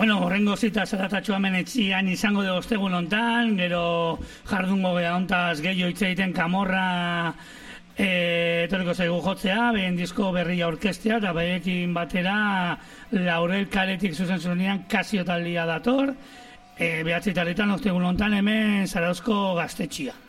Bueno, horrengo zita zaratatxo hemen etxian izango de ostegun hontan, gero jardungo geha hontaz gehiago hitz egiten Kamorra etorriko zaigu jotzea, behen disko berria orkestea, eta behekin batera Laurel Karetik zuzen zuenean Kasio taldia dator, behatzitarritan ostegun hontan hemen Zarauzko gaztetxia.